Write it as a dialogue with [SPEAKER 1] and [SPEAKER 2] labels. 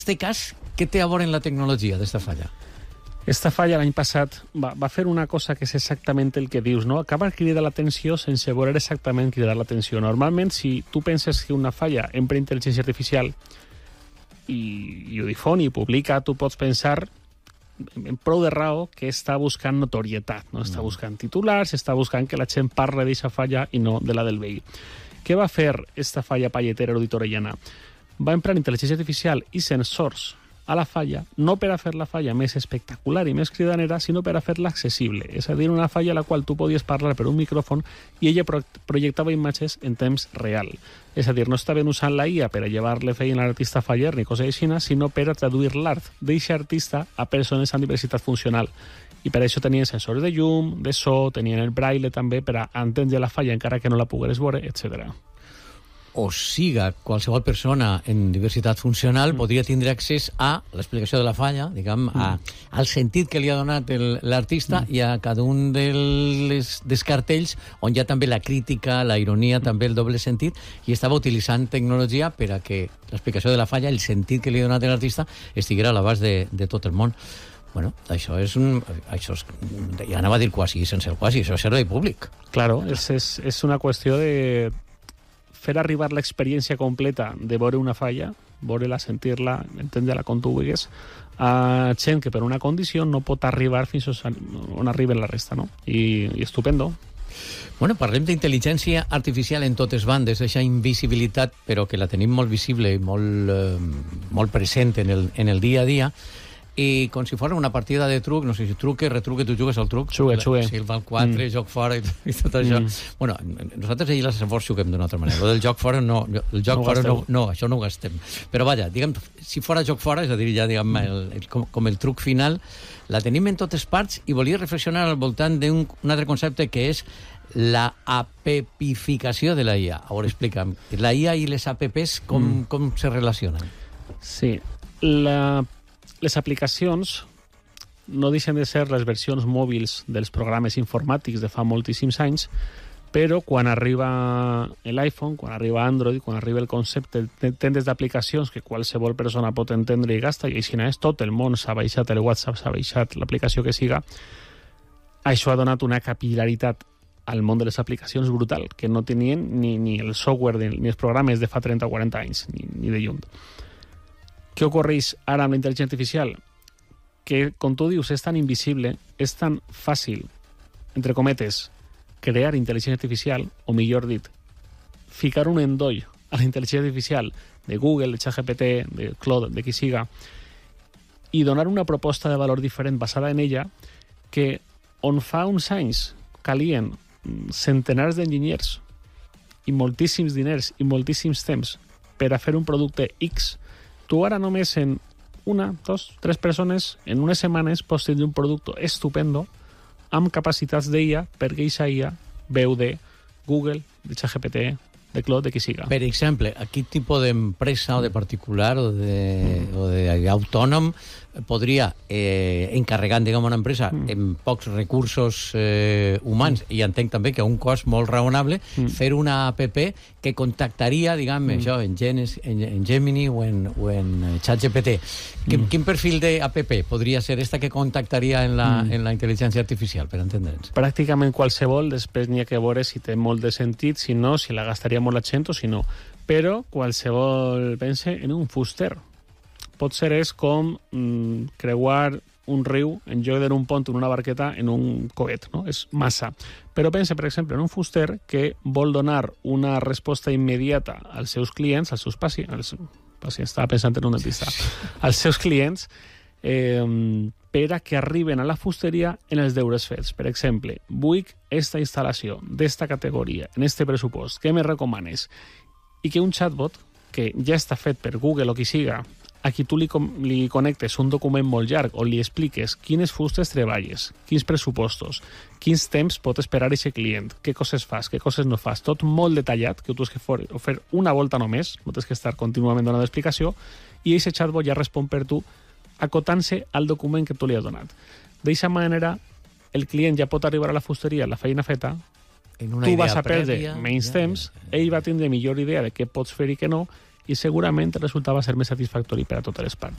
[SPEAKER 1] este cas, què té a veure en la tecnologia d'esta falla?
[SPEAKER 2] Esta falla l'any passat va fer una cosa que és exactament el que dius, no? Acaba de cridar l'atenció sense voler exactament cridar l'atenció. Normalment, si tu penses que una falla empra intel·ligència artificial i ho difon i publica, tu pots pensar en prou de raó que està buscant notorietat, no? Està buscant titulars, està buscant que la gent parli d'aquesta falla i no de la del veí. Què va fer esta falla palletera eruditorellana? Va emprar intel·ligència artificial i sensors a la falla, no per a fer la falla més espectacular i més cridanera, sinó per a fer-la accessible. És a dir, una falla a la qual tu podies parlar per un micròfon i ella projectava imatges en temps real. És a dir, no estaven usant la IA per a llevar-le feina a l'artista faller ni cosa així, sinó per a traduir l'art d'aquest artista a persones amb diversitat funcional. I per això tenien sensors de llum, de so, tenien el braille també per a entendre la falla encara que no la pogueres veure, etc.
[SPEAKER 1] O siga, qualsevol persona en diversitat funcional podria tindre accés a l'explicació de la falla, diguem, al sentit que li ha donat l'artista i a cada un dels cartells on hi ha també la crítica, la ironia, també el doble sentit, i estava utilitzant tecnologia per a que l'explicació de la falla, el sentit que li ha donat l'artista, estiguera a l'abast de tot el món. Bueno, això és ja anava a dir quasi, sense el quasi, això és servei públic.
[SPEAKER 2] Claro, és una qüestió de fer arribar l'experiència completa de veure una falla, veure-la, sentir-la, entendre-la com tu vulguis, a gent que per una condició no pot arribar fins on arriben la resta, no? I estupendo.
[SPEAKER 1] Bueno, parlem d'intel·ligència artificial en totes bandes, aquesta invisibilitat, però que la tenim molt visible i molt present en el dia a dia, i com si fos una partida de truc, no sé si truque, retruque, tu jugues al truc?
[SPEAKER 2] Xugue.
[SPEAKER 1] Si el val 4, joc fora i tot això. Bueno, nosaltres allà a les Saforts juguem d'una altra manera. El joc fora no, això no ho gastem. Però vaja, diguem, si fora joc fora, és a dir, ja diguem, com el truc final, la tenim en totes parts i volia reflexionar al voltant d'un altre concepte que és la appificació de la IA. Ara explica'm, la IA i les apps com se relacionen?
[SPEAKER 2] Sí, les aplicacions no deixen de ser les versions mòbils dels programes informàtics de fa moltíssims anys, però quan arriba l'iPhone, quan arriba Android, quan arriba el concepte de tendes d'aplicacions que qualsevol persona pot entendre i gasta, i així és, tot el món s'ha baixat, el WhatsApp s'ha baixat, l'aplicació que siga, això ha donat una capil·laritat al món de les aplicacions brutal, que no tenien ni el software ni els programes de fa 30 o 40 anys, ni de lluny. Què ocorreix ara amb la intel·ligència artificial? Que, com tu dius, és tan invisible, és tan fàcil, entre cometes, crear intel·ligència artificial, o millor dit, ficar un endoll a la intel·ligència artificial de Google, de ChatGPT, de Claude, de qui siga, i donar una proposta de valor diferent basada en ella, que on fa uns anys calien centenars d'enginyers i moltíssims diners i moltíssims temps per a fer un producte X, tu ara només en 1, 2, 3 persones, en unes setmanes pots tenir un producte estupendo amb capacitats d'IA perquè aquesta IA veu de Google, de ChatGPT, de Claude, de qui siga.
[SPEAKER 1] Per exemple, a quin tipus d'empresa o de particular o d'autònom podria, encarregant, diguem, una empresa amb pocs recursos humans, i entenc també que a un cost molt raonable, fer una app que contactaria, diguem, això, en Gemini o en ChatGPT. Quin perfil d'app podria ser esta que contactaria en la intel·ligència artificial, per entendre'ns?
[SPEAKER 2] Pràcticament qualsevol, després n'hi ha que veure si té molt de sentit, si no, si la gastaria molt la gent o si no. Però qualsevol pense en un fuster. Potser és com creuar un riu en lloc d'un pont en una barqueta en un coet, no? És massa. Però pense, per exemple, en un fuster que vol donar una resposta immediata als seus clients, als seus pacients, estava pensant en un dentista, als seus clients, per a que arriben a la fusteria en els deures fets. Per exemple, vull esta instal·lació d'esta categoria, en este pressupost, què me recomanes? I que un chatbot, que ja està fet per Google o qui siga, a qui tu li connectes un document molt llarg o li expliques quines fustes treballes, quins pressupostos, quins temps pot esperar aquest client, què coses fas, què coses no fas, tot molt detallat, que tu has que fer una volta només, no tens que estar contínuament donant explicació, i aquest chatbot ja respon per tu acotant-se al document que tu li has donat. D'aquesta manera, el client ja pot arribar a la fusteria, la feina feta, tu vas a perdre menys temps, ell va tindre millor idea de què pots fer i què no, i segurament el resultat va ser més satisfactori per a totes les parts.